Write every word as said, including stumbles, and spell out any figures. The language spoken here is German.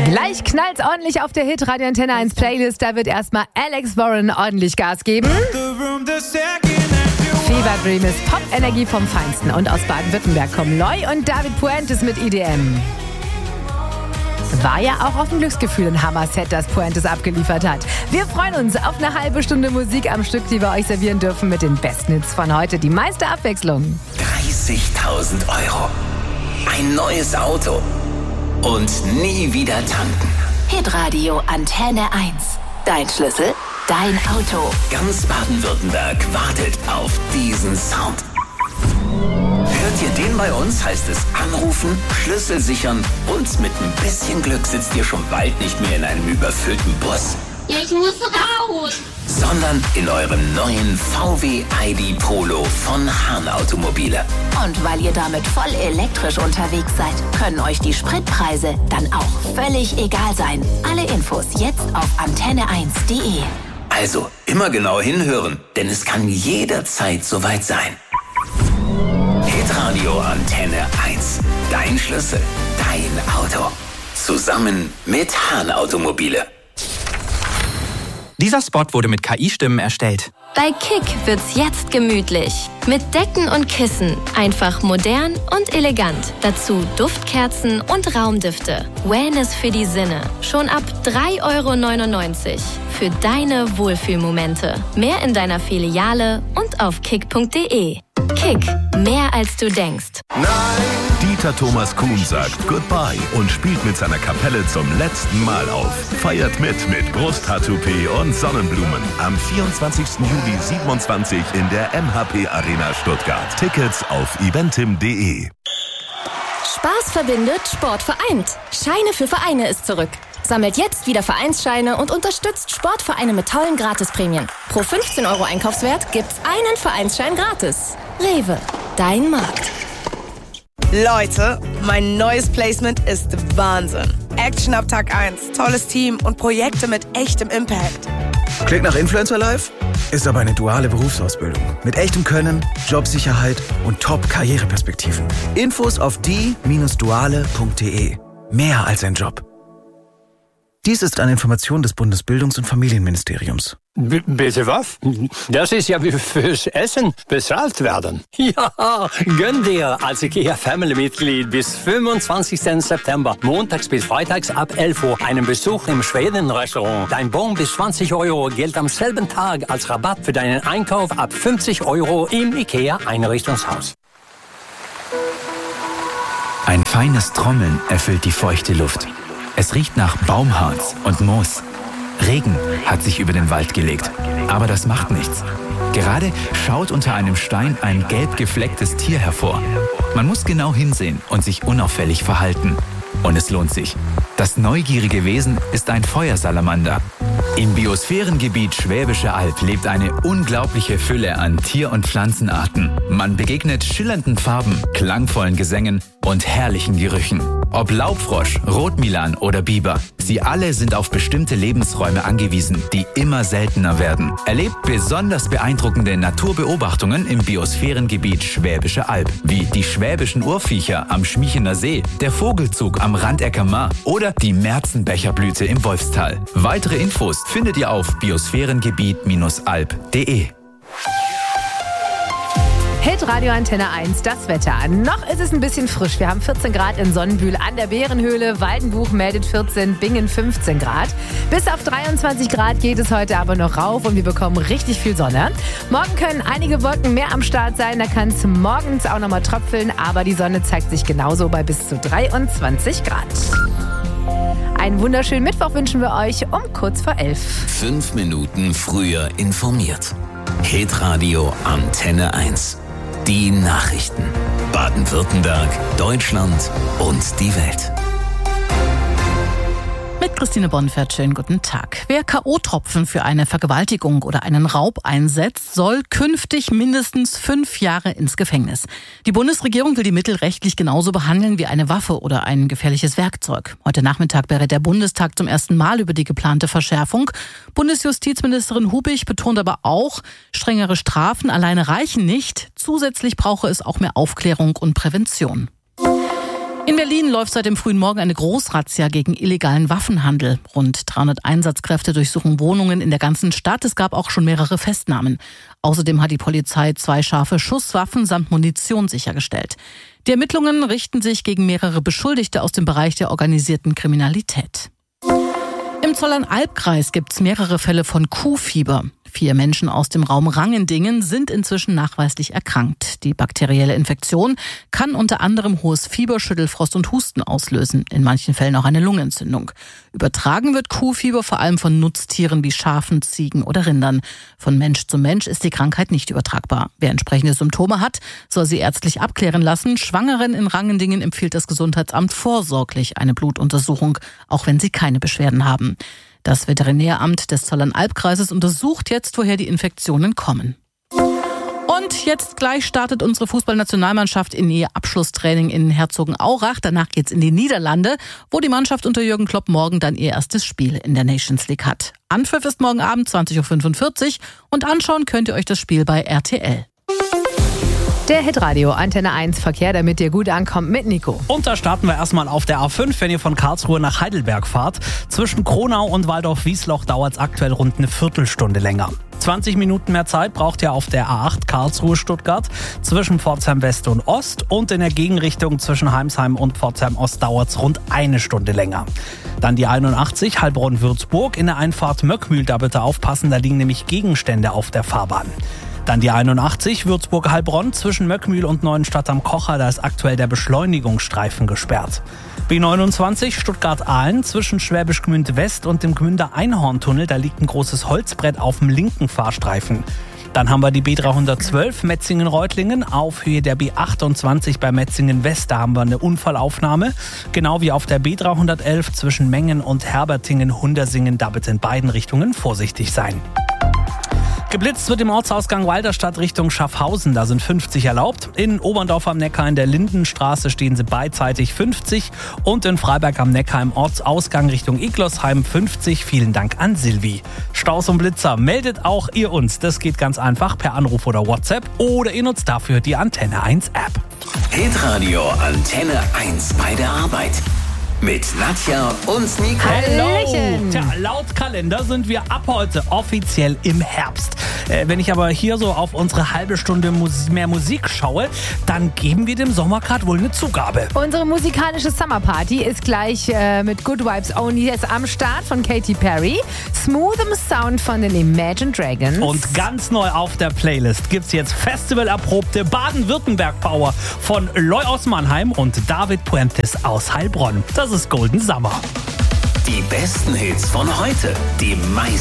Gleich knallt's ordentlich auf der Hit-Radio Antenne eins Playlist. Da wird erstmal Alex Warren ordentlich Gas geben. Fever Dream ist Pop-Energie vom Feinsten. Und aus Baden-Württemberg kommen Loy und David Puentes mit E D M. War ja auch auf ein Glücksgefühl ein Hammer-Set, das Puentes abgeliefert hat. Wir freuen uns auf eine halbe Stunde Musik am Stück, die wir euch servieren dürfen mit den besten Hits von heute. Die meiste Abwechslung. dreißigtausend Euro. Ein neues Auto. Und nie wieder tanken. Hitradio Antenne eins. Dein Schlüssel, dein Auto. Ganz Baden-Württemberg wartet auf diesen Sound. Hört ihr den bei uns, heißt es anrufen, Schlüssel sichern und mit ein bisschen Glück sitzt ihr schon bald nicht mehr in einem überfüllten Bus. Ich muss raus! Sondern in eurem neuen V W I D Polo von Hahn Automobile. Und weil ihr damit voll elektrisch unterwegs seid, können euch die Spritpreise dann auch völlig egal sein. Alle Infos jetzt auf antenne eins punkt de. Also immer genau hinhören, denn es kann jederzeit soweit sein. Hitradio Antenne eins. Dein Schlüssel, dein Auto. Zusammen mit Hahn Automobile. Dieser Spot wurde mit K I-Stimmen erstellt. Bei Kick wird's jetzt gemütlich. Mit Decken und Kissen. Einfach modern und elegant. Dazu Duftkerzen und Raumdüfte. Wellness für die Sinne. Schon ab drei Euro neunundneunzig. Für deine Wohlfühlmomente. Mehr in deiner Filiale und auf kick punkt de. Kick. Mehr als du denkst. Nein! Dieter Thomas Kuhn sagt Goodbye und spielt mit seiner Kapelle zum letzten Mal auf. Feiert mit mit Brusttattoo-P und Sonnenblumen. Am vierundzwanzigsten Juli siebenundzwanzig in der M H P Arena Stuttgart. Tickets auf eventim punkt de. Spaß verbindet, Sport vereint. Scheine für Vereine ist zurück. Sammelt jetzt wieder Vereinsscheine und unterstützt Sportvereine mit tollen Gratisprämien. Pro fünfzehn Euro Einkaufswert gibt's einen Vereinsschein gratis. Rewe, dein Markt. Leute, mein neues Placement ist Wahnsinn. Action ab Tag eins, tolles Team und Projekte mit echtem Impact. Klingt nach Influencer Life? Ist aber eine duale Berufsausbildung. Mit echtem Können, Jobsicherheit und Top-Karriereperspektiven. Infos auf die Bindestrich duale Punkt de. Mehr als ein Job. Dies ist eine Information des Bundesbildungs- und Familienministeriums. B- bitte was? Das ist ja wie fürs Essen bezahlt werden. Ja, gönn dir als IKEA-Family-Mitglied bis fünfundzwanzigsten September, montags bis freitags ab elf Uhr, einen Besuch im Schweden-Restaurant. Dein Bon bis zwanzig Euro gilt am selben Tag als Rabatt für deinen Einkauf ab fünfzig Euro im IKEA-Einrichtungshaus. Ein feines Trommeln erfüllt die feuchte Luft. Es riecht nach Baumharz und Moos. Regen hat sich über den Wald gelegt. Aber das macht nichts. Gerade schaut unter einem Stein ein gelb geflecktes Tier hervor. Man muss genau hinsehen und sich unauffällig verhalten. Und es lohnt sich. Das neugierige Wesen ist ein Feuersalamander. Im Biosphärengebiet Schwäbische Alb lebt eine unglaubliche Fülle an Tier- und Pflanzenarten. Man begegnet schillernden Farben, klangvollen Gesängen und herrlichen Gerüchen. Ob Laubfrosch, Rotmilan oder Biber, sie alle sind auf bestimmte Lebensräume angewiesen, die immer seltener werden. Erlebt besonders beeindruckende Naturbeobachtungen im Biosphärengebiet Schwäbische Alb, wie die schwäbischen Urviecher am Schmiechener See, der Vogelzug am Randecker Maar oder die Märzenbecherblüte im Wolfstal. Weitere Infos findet ihr auf biosphärengebiet alb punkt de. Hitradio Antenne eins, das Wetter. Noch ist es ein bisschen frisch. Wir haben vierzehn Grad in Sonnenbühl an der Bärenhöhle. Waldenbuch meldet vierzehn, Bingen fünfzehn Grad. Bis auf dreiundzwanzig Grad geht es heute aber noch rauf und wir bekommen richtig viel Sonne. Morgen können einige Wolken mehr am Start sein. Da kann es morgens auch nochmal tröpfeln. Aber die Sonne zeigt sich genauso bei bis zu dreiundzwanzig Grad. Einen wunderschönen Mittwoch wünschen wir euch um kurz vor elf. Fünf Minuten früher informiert. Hitradio Antenne eins. Die Nachrichten. Baden-Württemberg, Deutschland und die Welt. Mit Christine Bonfert, schönen guten Tag. Wer K O-Tropfen für eine Vergewaltigung oder einen Raub einsetzt, soll künftig mindestens fünf Jahre ins Gefängnis. Die Bundesregierung will die Mittel rechtlich genauso behandeln wie eine Waffe oder ein gefährliches Werkzeug. Heute Nachmittag berät der Bundestag zum ersten Mal über die geplante Verschärfung. Bundesjustizministerin Hubig betont aber auch, strengere Strafen alleine reichen nicht. Zusätzlich brauche es auch mehr Aufklärung und Prävention. In Berlin läuft seit dem frühen Morgen eine Großrazzia gegen illegalen Waffenhandel. Rund dreihundert Einsatzkräfte durchsuchen Wohnungen in der ganzen Stadt. Es gab auch schon mehrere Festnahmen. Außerdem hat die Polizei zwei scharfe Schusswaffen samt Munition sichergestellt. Die Ermittlungen richten sich gegen mehrere Beschuldigte aus dem Bereich der organisierten Kriminalität. Im Zollernalbkreis gibt es mehrere Fälle von Kuhfieber. Vier Menschen aus dem Raum Rangendingen sind inzwischen nachweislich erkrankt. Die bakterielle Infektion kann unter anderem hohes Fieber, Schüttelfrost und Husten auslösen, in manchen Fällen auch eine Lungenentzündung. Übertragen wird Kuhfieber vor allem von Nutztieren wie Schafen, Ziegen oder Rindern. Von Mensch zu Mensch ist die Krankheit nicht übertragbar. Wer entsprechende Symptome hat, soll sie ärztlich abklären lassen. Schwangeren in Rangendingen empfiehlt das Gesundheitsamt vorsorglich eine Blutuntersuchung, auch wenn sie keine Beschwerden haben. Das Veterinäramt des Zollernalbkreises untersucht jetzt, woher die Infektionen kommen. Und jetzt gleich startet unsere Fußballnationalmannschaft in ihr Abschlusstraining in Herzogenaurach. Danach geht's in die Niederlande, wo die Mannschaft unter Jürgen Klopp morgen dann ihr erstes Spiel in der Nations League hat. Anpfiff ist morgen Abend zwanzig Uhr fünfundvierzig und anschauen könnt ihr euch das Spiel bei R T L. Der Hitradio Antenne eins Verkehr, damit ihr gut ankommt mit Nico. Und da starten wir erstmal auf der A fünf, wenn ihr von Karlsruhe nach Heidelberg fahrt. Zwischen Kronau und Waldorf-Wiesloch dauert es aktuell rund eine Viertelstunde länger. zwanzig Minuten mehr Zeit braucht ihr auf der A acht Karlsruhe-Stuttgart zwischen Pforzheim West und Ost und in der Gegenrichtung zwischen Heimsheim und Pforzheim Ost dauert es rund eine Stunde länger. Dann die einundachtzig Heilbronn-Würzburg in der Einfahrt Möckmühl, da bitte aufpassen, da liegen nämlich Gegenstände auf der Fahrbahn. Dann die einundachtzig Würzburg-Heilbronn zwischen Möckmühl und Neuenstadt am Kocher, da ist aktuell der Beschleunigungsstreifen gesperrt. B neunundzwanzig Stuttgart-Ahlen zwischen Schwäbisch Gmünd West und dem Gmünder Einhorntunnel, da liegt ein großes Holzbrett auf dem linken Fahrstreifen. Dann haben wir die B dreihundertzwölf Metzingen-Reutlingen auf Höhe der B achtundzwanzig bei Metzingen West. Da haben wir eine Unfallaufnahme. Genau wie auf der B dreihundertelf zwischen Mengen und Herbertingen-Hundersingen. Da bitte in beiden Richtungen vorsichtig sein. Geblitzt wird im Ortsausgang Walderstadt Richtung Schaffhausen, da sind fünfzig erlaubt. In Oberndorf am Neckar in der Lindenstraße stehen sie beidseitig fünfzig und in Freiberg am Neckar im Ortsausgang Richtung Iglosheim fünfzig. Vielen Dank an Silvi. Staus und Blitzer, meldet auch ihr uns. Das geht ganz einfach per Anruf oder WhatsApp oder ihr nutzt dafür die Antenne eins App. Hitradio Antenne eins bei der Arbeit. Mit Nadja und Nico. Hallo! Tja, laut Kalender sind wir ab heute offiziell im Herbst. Äh, wenn ich aber hier so auf unsere halbe Stunde Mus- mehr Musik schaue, dann geben wir dem Sommer gerade wohl eine Zugabe. Unsere musikalische Summerparty ist gleich äh, mit Good Vibes Only jetzt am Start von Katy Perry. Smooth im Sound von den Imagine Dragons. Und ganz neu auf der Playlist gibt's jetzt festivalerprobte Baden-Württemberg-Power von Loy aus Mannheim und David Puentes aus Heilbronn. Das ist Golden Summer. Die besten Hits von heute, die meisten